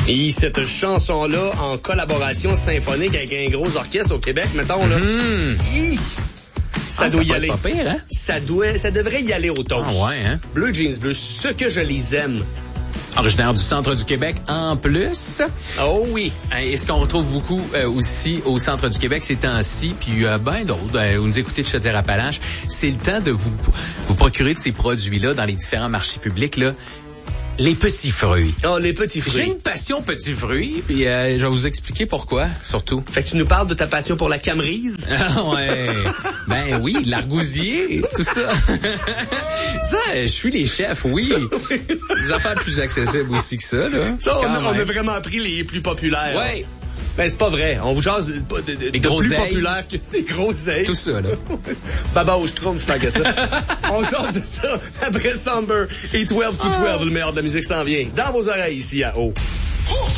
Et cette chanson-là, en collaboration symphonique avec un gros orchestre au Québec, mettons, là. Ça doit y aller. Pas pire, hein? Ça devrait y aller au toast. Ah ouais, hein? Bleu Jeans Bleu, ce que je les aime. Originaire du centre du Québec en plus. Oh oui. Et ce qu'on retrouve beaucoup aussi au centre du Québec ces temps-ci, puis ben d'autres, vous nous écoutez de Chaudière-Appalaches, c'est le temps de vous procurer de ces produits-là dans les différents marchés publics, là. Les petits fruits. Oh, les petits fruits. J'ai une passion petits fruits, puis je vais vous expliquer pourquoi, surtout. Fait que tu nous parles de ta passion pour la camerise? Ah ouais. Ben oui, l'argousier, tout ça. Ça, je suis les chefs, oui. Des affaires plus accessibles aussi que ça, là. Ça, on a vraiment pris les plus populaires. Ouais. Ben, c'est pas vrai. On vous jase de plus populaire que des grosses tout ça, là. Baba au Schtroumpf, tant que ça. On jase de ça après Somber et 12 to 12. Le meilleur de la musique s'en vient. Dans vos oreilles, ici, à haut.